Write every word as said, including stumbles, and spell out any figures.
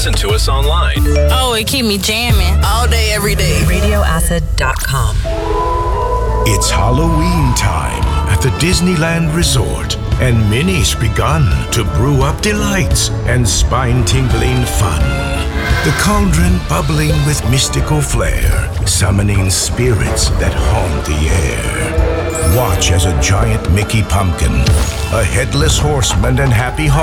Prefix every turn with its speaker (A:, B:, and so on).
A: listen to us online.
B: Oh, it keep me jamming all day, every day.
C: radio acid dot com.
D: It's Halloween time at the Disneyland Resort, and Minnie's begun to brew up delights and spine-tingling fun. The cauldron bubbling with mystical flair, summoning spirits that haunt the air. Watch as a giant Mickey pumpkin, a headless horseman, and Happy